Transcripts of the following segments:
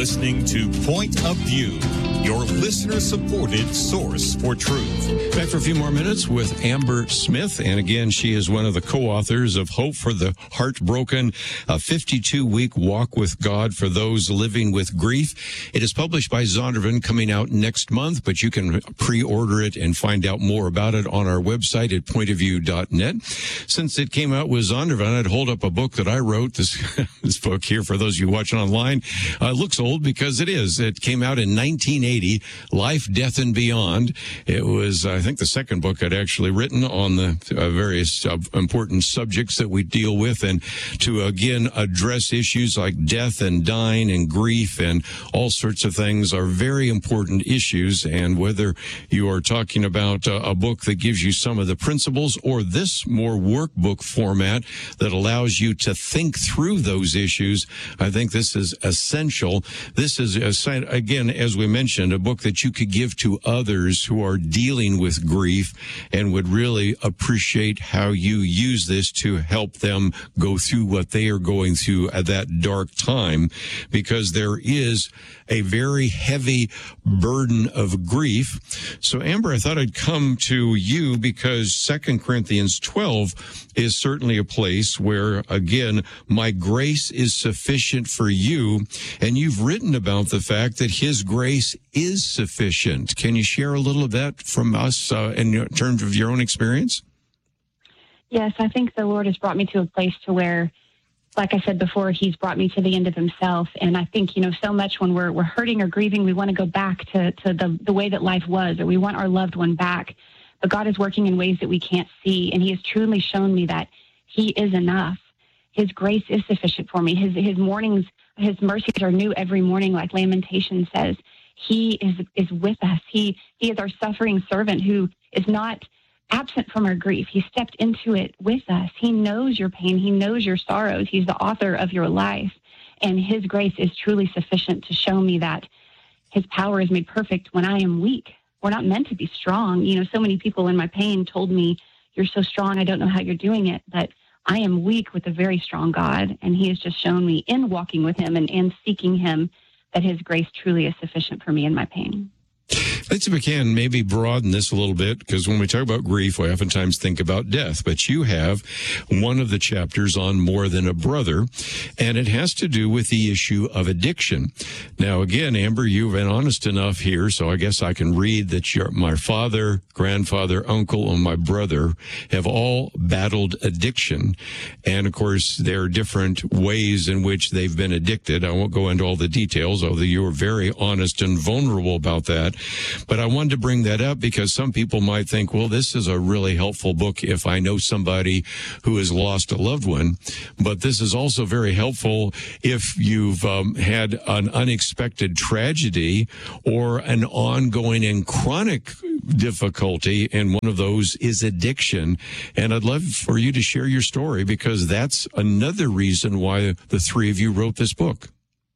listening to Point of View, your listener-supported source for truth. Back for a few more minutes with Amber Smith. And again, she is one of the co-authors of Hope for the Heartbroken, a 52-week walk with God for those living with grief. It is published by Zondervan, coming out next month, but you can pre-order it and find out more about it on our website at pointofview.net. Since it came out with Zondervan, I'd hold up a book that I wrote, this book here for those of you watching online. It looks old because it is. It came out in 1980, Life, Death, and Beyond. It was, I think, the second book I'd actually written on the various important subjects that we deal with, and to, again, address issues like death and dying and grief and all sorts of things are very important issues. And whether you are talking about a book that gives you some of the principles or this more workbook format that allows you to think through those issues, I think this is essential. This is, again, as we mentioned, a book that you could give to others who are dealing with grief and would really appreciate how you use this to help them go through what they are going through at that dark time, because there is a very heavy burden of grief. So, Amber, I thought I'd come to you because 2 Corinthians 12 is certainly a place where, again, my grace is sufficient for you. And you've written about the fact that his grace is sufficient. Can you share a little of that from us in terms of your own experience? Yes, I think the Lord has brought me to a place to where, like I said before, he's brought me to the end of himself. And I think, so much when we're hurting or grieving, we want to go back to the way that life was, or we want our loved one back. But God is working in ways that we can't see. And he has truly shown me that he is enough. His grace is sufficient for me. His mornings, his mercies are new every morning, like Lamentation says. He is with us. He is our suffering servant who is not absent from our grief. He stepped into it with us. He knows your pain. He knows your sorrows. He's the author of your life. And his grace is truly sufficient to show me that his power is made perfect when I am weak. We're not meant to be strong. So many people in my pain told me, you're so strong, I don't know how you're doing it. But I am weak with a very strong God. And he has just shown me in walking with him and seeking him that his grace truly is sufficient for me in my pain. Let's, if we can, maybe broaden this a little bit, because when we talk about grief, we oftentimes think about death. But you have one of the chapters on More Than a Brother, and it has to do with the issue of addiction. Now, again, Amber, you've been honest enough here, so I guess I can read that my father, grandfather, uncle, and my brother have all battled addiction. And, of course, there are different ways in which they've been addicted. I won't go into all the details, although you were very honest and vulnerable about that. But I wanted to bring that up because some people might think, well, this is a really helpful book if I know somebody who has lost a loved one. But this is also very helpful if you've had an unexpected tragedy or an ongoing and chronic difficulty, and one of those is addiction. And I'd love for you to share your story, because that's another reason why the three of you wrote this book.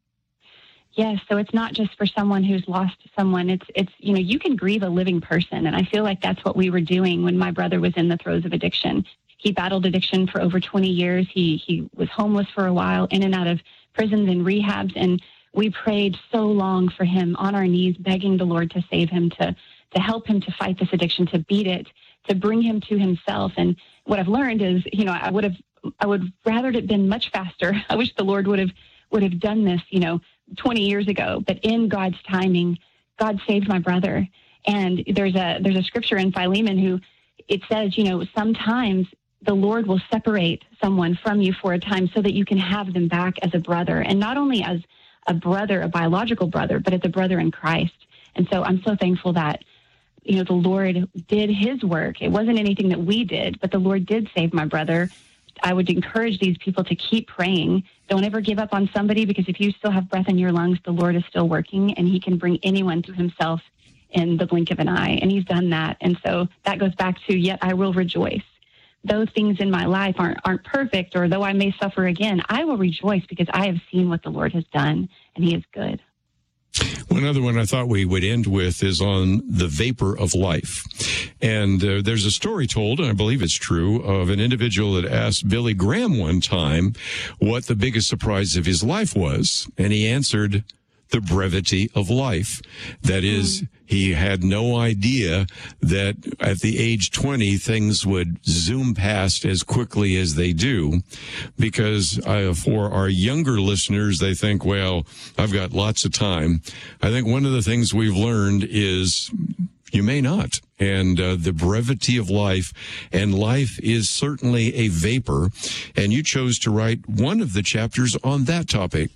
Yes, so it's not just for someone who's lost someone. It's you can grieve a living person, and I feel like that's what we were doing when my brother was in the throes of addiction. He battled addiction for over 20 years. He was homeless for a while, in and out of prisons and rehabs, and we prayed so long for him on our knees, begging the Lord to save him, to help him to fight this addiction, to beat it, to bring him to himself. And what I've learned is, I would rather it had been much faster. I wish the Lord would have done this, 20 years ago, but in God's timing, God saved my brother. And there's a scripture in Philemon who it says, sometimes the Lord will separate someone from you for a time so that you can have them back as a brother, and not only as a brother, a biological brother, but as a brother in Christ. And so I'm so thankful that, the Lord did his work. It wasn't anything that we did, but the Lord did save my brother. I would encourage these people to keep praying. Don't ever give up on somebody, because if you still have breath in your lungs, the Lord is still working, and he can bring anyone to himself in the blink of an eye. And he's done that. And so that goes back to, yet I will rejoice. Though things in my life aren't perfect, or though I may suffer again, I will rejoice because I have seen what the Lord has done, and he is good. One other one I thought we would end with is on the vapor of life. And there's a story told, and I believe it's true, of an individual that asked Billy Graham one time what the biggest surprise of his life was. And he answered, the brevity of life. That is, he had no idea that at the age 20, things would zoom past as quickly as they do, because for our younger listeners, they think, well, I've got lots of time. I think one of the things we've learned is you may not. And the brevity of life, and life is certainly a vapor. And you chose to write one of the chapters on that topic.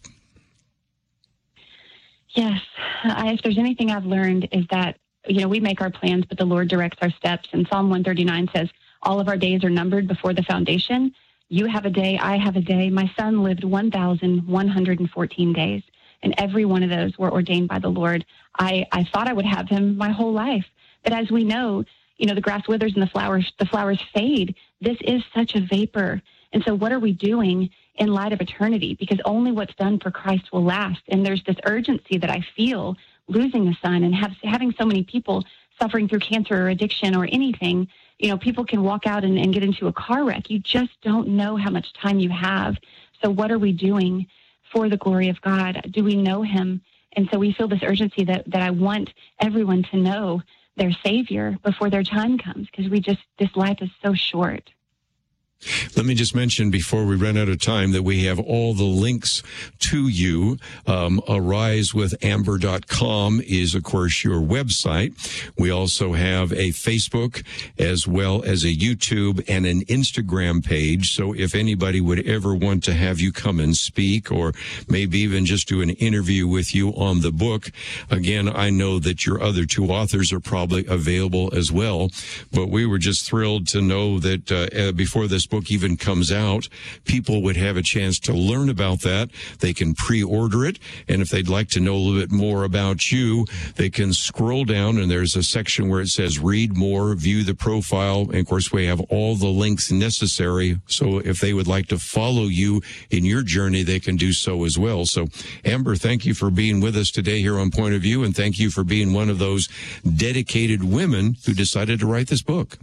Yes. If there's anything I've learned is that, we make our plans, but the Lord directs our steps. And Psalm 139 says, all of our days are numbered before the foundation. You have a day, I have a day. My son lived 1,114 days, and every one of those were ordained by the Lord. I thought I would have him my whole life. But as we know, the grass withers and the flowers fade. This is such a vapor. And so what are we doing in light of eternity? Because only what's done for Christ will last. And there's this urgency that I feel losing a son and having so many people suffering through cancer or addiction or anything. People can walk out and get into a car wreck. You just don't know how much time you have. So what are we doing for the glory of God? Do we know him? And so we feel this urgency that I want everyone to know their Savior before their time comes, because this life is so short. Let me just mention before we run out of time that we have all the links to you. AriseWithAmber.com is, of course, your website. We also have a Facebook as well as a YouTube and an Instagram page. So if anybody would ever want to have you come and speak, or maybe even just do an interview with you on the book, again, I know that your other two authors are probably available as well. But we were just thrilled to know that before this book even comes out, people would have a chance to learn about that. They can pre-order it, and if they'd like to know a little bit more about you, they can scroll down, and there's a section where it says read more, view the profile, and of course we have all the links necessary, so if they would like to follow you in your journey, they can do so as well. So Amber, thank you for being with us today here on Point of View, and thank you for being one of those dedicated women who decided to write this book.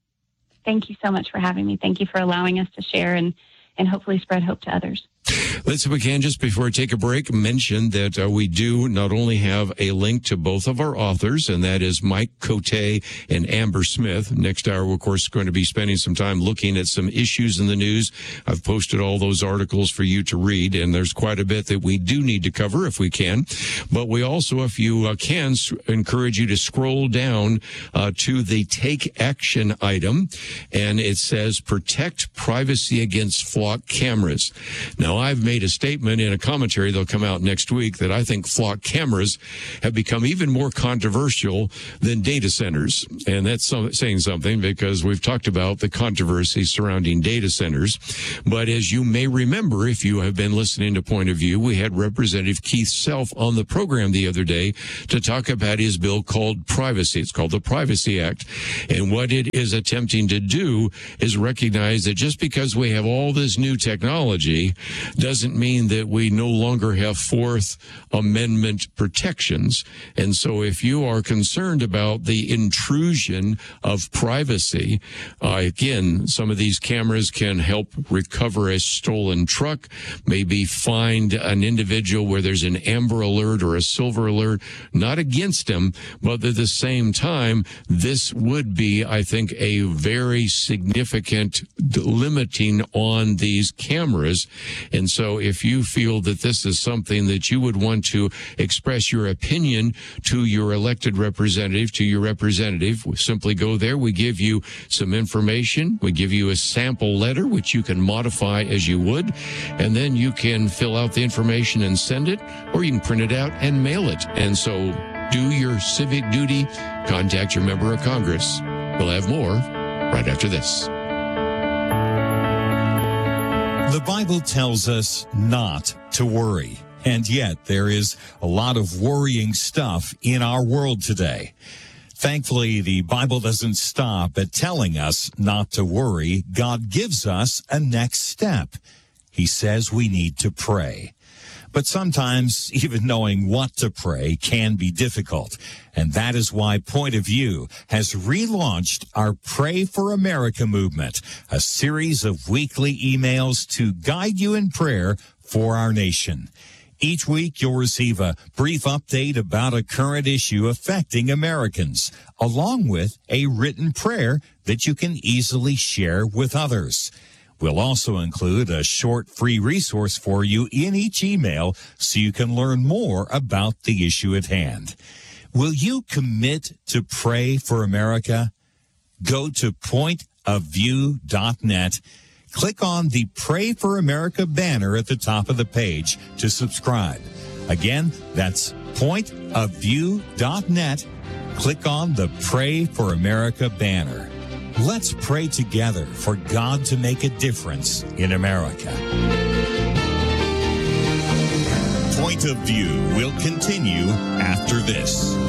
Thank you so much for having me. Thank you for allowing us to share and hopefully spread hope to others. Let's, if we can, just before I take a break, mention that we do not only have a link to both of our authors, and that is Mike Cote and Amber Smith. Next hour, we're, of course, going to be spending some time looking at some issues in the news. I've posted all those articles for you to read, and there's quite a bit that we do need to cover if we can. But we also, if you can, encourage you to scroll down to the Take Action item, and it says protect privacy against flock cameras. Now, I've made a statement in a commentary that'll come out next week that I think flock cameras have become even more controversial than data centers. And that's saying something, because we've talked about the controversy surrounding data centers. But as you may remember, if you have been listening to Point of View, we had Representative Keith Self on the program the other day to talk about his bill called Privacy. It's called the Privacy Act. And what it is attempting to do is recognize that just because we have all this new technology doesn't mean that we no longer have Fourth Amendment protections. And so if you are concerned about the intrusion of privacy, again, some of these cameras can help recover a stolen truck, maybe find an individual where there's an amber alert or a silver alert, not against them, but at the same time, this would be, I think, a very significant limiting on these cameras. And so if you feel that this is something that you would want to express your opinion to your elected representative, simply go there. We give you some information. We give you a sample letter, which you can modify as you would. And then you can fill out the information and send it, or you can print it out and mail it. And so do your civic duty. Contact your member of Congress. We'll have more right after this. The Bible tells us not to worry, and yet there is a lot of worrying stuff in our world today. Thankfully, the Bible doesn't stop at telling us not to worry. God gives us a next step. He says we need to pray. But sometimes even knowing what to pray can be difficult. And that is why Point of View has relaunched our Pray for America movement, a series of weekly emails to guide you in prayer for our nation. Each week, you'll receive a brief update about a current issue affecting Americans, along with a written prayer that you can easily share with others. We'll also include a short free resource for you in each email so you can learn more about the issue at hand. Will you commit to pray for America? Go to pointofview.net. Click on the Pray for America banner at the top of the page to subscribe. Again, that's pointofview.net. Click on the Pray for America banner. Let's pray together for God to make a difference in America. Point of View will continue after this.